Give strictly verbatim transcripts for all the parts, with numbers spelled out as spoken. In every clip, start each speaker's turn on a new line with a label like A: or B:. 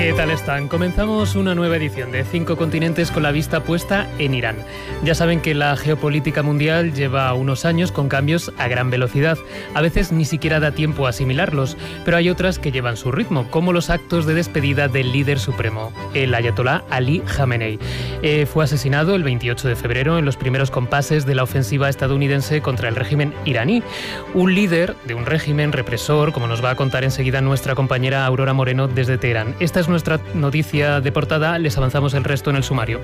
A: ¿Qué tal están? Comenzamos una nueva edición de Cinco Continentes con la vista puesta en Irán. Ya saben que la geopolítica mundial lleva unos años con cambios a gran velocidad. A veces ni siquiera da tiempo a asimilarlos, pero hay otras que llevan su ritmo, como los actos de despedida del líder supremo, el ayatolá Ali Jamenei. Eh, fue asesinado el veintiocho de febrero en los primeros compases de la ofensiva estadounidense contra el régimen iraní. Un líder de un régimen represor, como nos va a contar enseguida nuestra compañera Aurora Moreno desde Teherán. Esta es nuestra noticia de portada, les avanzamos el resto en el sumario.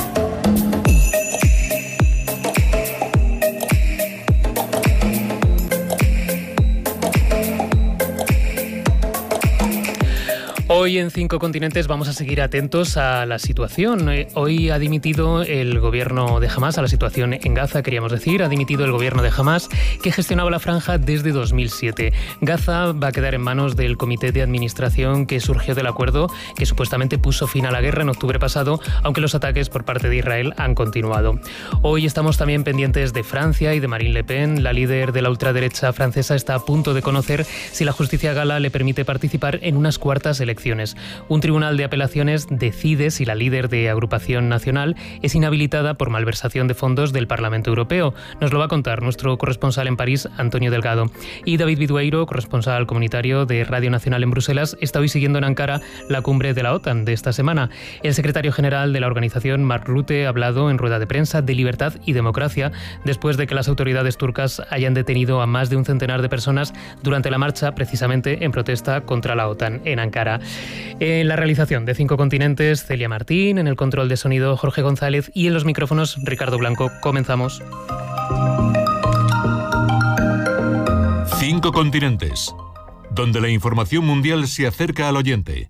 A: Hoy en Cinco Continentes vamos a seguir atentos a la situación. Hoy ha dimitido el gobierno de Hamás, a la situación en Gaza, queríamos decir, ha dimitido el gobierno de Hamás que gestionaba la franja desde dos mil siete. Gaza va a quedar en manos del comité de administración que surgió del acuerdo que supuestamente puso fin a la guerra en octubre pasado, aunque los ataques por parte de Israel han continuado. Hoy estamos también pendientes de Francia y de Marine Le Pen. La líder de la ultraderecha francesa está a punto de conocer si la justicia gala le permite participar en unas cuartas elecciones. Un tribunal de apelaciones decide si la líder de Agrupación Nacional es inhabilitada por malversación de fondos del Parlamento Europeo. Nos lo va a contar nuestro corresponsal en París, Antonio Delgado. Y David Vidueiro, corresponsal comunitario de Radio Nacional en Bruselas, está hoy siguiendo en Ankara la cumbre de la OTAN de esta semana. El secretario general de la organización, Mark Rutte, ha hablado en rueda de prensa de libertad y democracia después de que las autoridades turcas hayan detenido a más de un centenar de personas durante la marcha, precisamente en protesta contra la OTAN en Ankara. En la realización de Cinco Continentes, Celia Martín, en el control de sonido, Jorge González, y en los micrófonos, Ricardo Blanco. Comenzamos.
B: Cinco Continentes, donde la información mundial se acerca al oyente.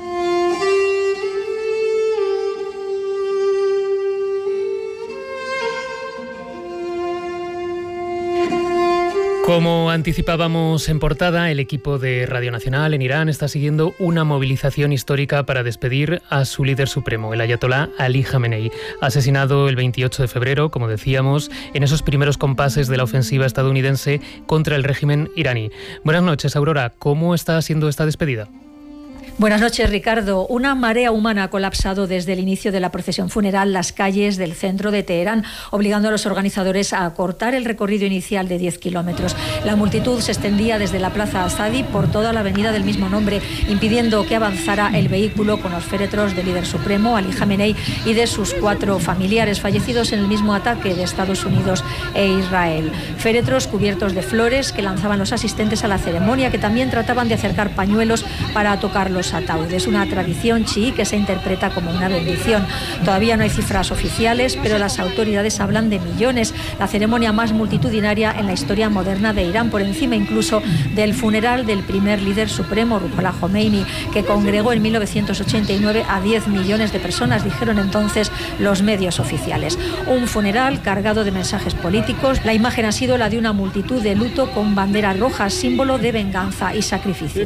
A: Como anticipábamos en portada, el equipo de Radio Nacional en Irán está siguiendo una movilización histórica para despedir a su líder supremo, el ayatolá Ali Jamenei, asesinado el veintiocho de febrero, como decíamos, en esos primeros compases de la ofensiva estadounidense contra el régimen iraní. Buenas noches, Aurora. ¿Cómo está siendo esta despedida?
C: Buenas noches, Ricardo. Una marea humana ha colapsado desde el inicio de la procesión funeral las calles del centro de Teherán, obligando a los organizadores a acortar el recorrido inicial de diez kilómetros. La multitud se extendía desde la Plaza Azadi por toda la avenida del mismo nombre, impidiendo que avanzara el vehículo con los féretros del líder supremo, Ali Jamenei, y de sus cuatro familiares fallecidos en el mismo ataque de Estados Unidos e Israel. Féretros cubiertos de flores que lanzaban los asistentes a la ceremonia, que también trataban de acercar pañuelos para tocar los ataúdes, una tradición chií que se interpreta como una bendición. Todavía no hay cifras oficiales, pero las autoridades hablan de millones, la ceremonia más multitudinaria en la historia moderna de Irán, por encima incluso del funeral del primer líder supremo, Ruhollah Khomeini, que congregó en mil novecientos ochenta y nueve a diez millones de personas, dijeron entonces los medios oficiales. Un funeral cargado de mensajes políticos. La imagen ha sido la de una multitud de luto con banderas rojas, símbolo de venganza y sacrificio.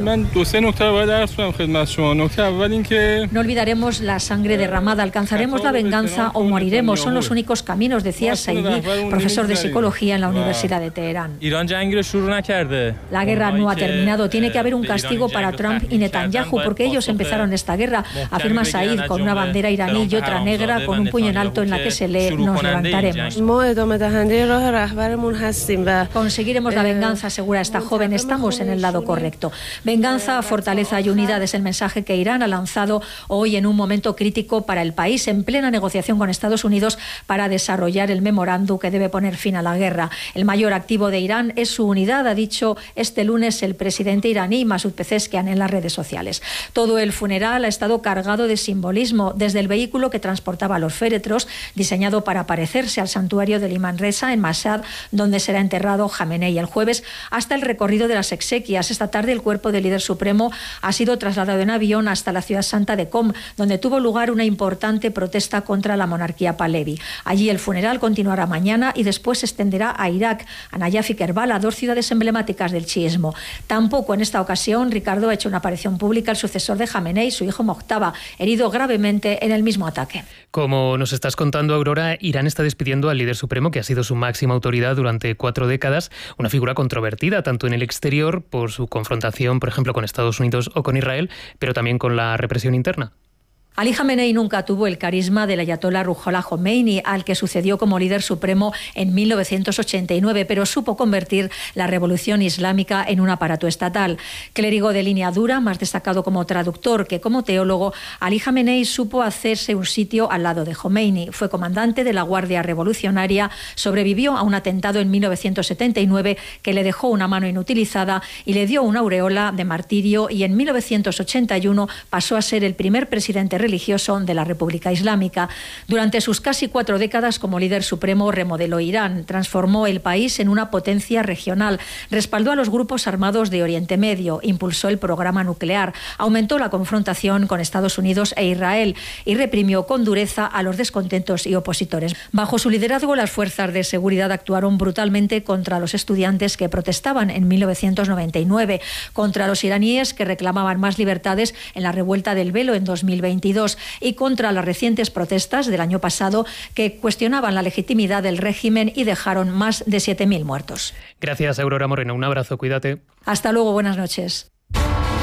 C: No olvidaremos la sangre derramada, alcanzaremos la venganza o moriremos. Son los únicos caminos, decía Saidi, profesor de psicología en la Universidad de Teherán. La guerra no ha terminado. Tiene que haber un castigo para Trump y Netanyahu, porque ellos empezaron esta guerra, afirma Said, con una bandera iraní y otra negra con un puño en alto en la que se lee: nos levantaremos. Conseguiremos la venganza, asegura esta joven. Estamos en el lado correcto. Venganza, fortaleza y unidad es el mensaje que Irán ha lanzado hoy en un momento crítico para el país, en plena negociación con Estados Unidos para desarrollar el memorándum que debe poner fin a la guerra. El mayor activo de Irán es su unidad, ha dicho este lunes el presidente iraní Masoud Pezeshkian en las redes sociales. Todo el funeral ha estado cargado de simbolismo, desde el vehículo que transportaba los féretros, diseñado para parecerse al santuario del Imam Reza en Mashhad, donde será enterrado Jamenei el jueves, hasta el recorrido de las exequias. Esta tarde el cuerpo del líder supremo ha sido trasladado en avión hasta la ciudad santa de Qom, donde tuvo lugar una importante protesta contra la monarquía palevi. Allí el funeral continuará mañana y después se extenderá a Irak, a Nayaf y Kerbala, dos ciudades emblemáticas del chiismo. Tampoco en esta ocasión, Ricardo, ha hecho una aparición pública el sucesor de Jamenei, su hijo Mojtaba, herido gravemente en el mismo ataque.
A: Como nos estás contando, Aurora, Irán está despidiendo al líder supremo, que ha sido su máxima autoridad durante cuatro décadas, una figura controvertida tanto en el exterior por su confrontación, por ejemplo, con Estados Unidos o con Israel, pero también con la represión interna.
C: Ali Jamenei nunca tuvo el carisma del ayatolá Ruhollah Khomeini, al que sucedió como líder supremo en mil novecientos ochenta y nueve, pero supo convertir la revolución islámica en un aparato estatal. Clérigo de línea dura, más destacado como traductor que como teólogo, Ali Jamenei supo hacerse un sitio al lado de Khomeini. Fue comandante de la Guardia Revolucionaria, sobrevivió a un atentado en mil novecientos setenta y nueve que le dejó una mano inutilizada y le dio una aureola de martirio, y en mil novecientos ochenta y uno pasó a ser el primer presidente religioso de la República Islámica. Durante sus casi cuatro décadas como líder supremo remodeló Irán, transformó el país en una potencia regional, respaldó a los grupos armados de Oriente Medio, impulsó el programa nuclear, aumentó la confrontación con Estados Unidos e Israel y reprimió con dureza a los descontentos y opositores. Bajo su liderazgo, las fuerzas de seguridad actuaron brutalmente contra los estudiantes que protestaban en mil novecientos noventa y nueve, contra los iraníes que reclamaban más libertades en la revuelta del velo en dos mil veintidós y contra las recientes protestas del año pasado que cuestionaban la legitimidad del régimen y dejaron más de siete mil muertos.
A: Gracias, Aurora Moreno. Un abrazo, cuídate.
C: Hasta luego, buenas noches.